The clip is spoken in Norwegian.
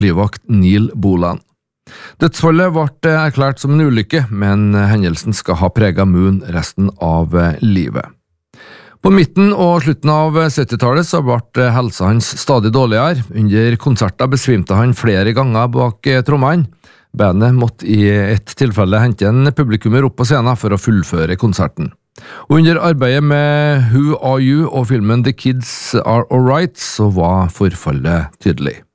livvakt Neil Boland. Dødsfallet ble erklært som en ulykke, men hendelsen skal ha preget Moon resten av livet. På midten og slutten av 70-tallet så ble helsa hans stadig dårligere. Under konserter besvimte han flere ganger bak trommene. Bandet måtte i et tilfelle hente en publikummer opp på scenen for å fullføre konserten. Og under arbeidet med Who Are You og filmen The Kids Are Alright så var forfallet tydelig.